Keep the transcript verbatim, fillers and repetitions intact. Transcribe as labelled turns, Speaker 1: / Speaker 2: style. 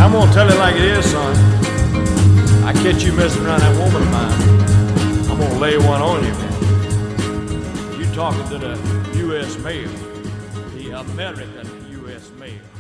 Speaker 1: I'm gonna tell it like it is, son. I catch you messing around that woman of mine, I'm gonna lay one on you, man. You talking to the U S mail, the American U S mail.